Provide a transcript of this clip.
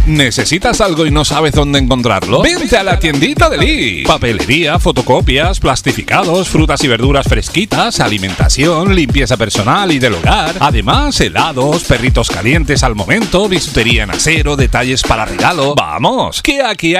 ¿Necesitas algo y no sabes dónde encontrarlo? Vente a la tiendita de Lee. Papelería, fotocopias, plastificados, frutas y verduras fresquitas, alimentación, limpieza personal y del hogar. Además, helados, perritos calientes al momento, bisutería en acero, detalles para regalo. ¡Vamos! Que aquí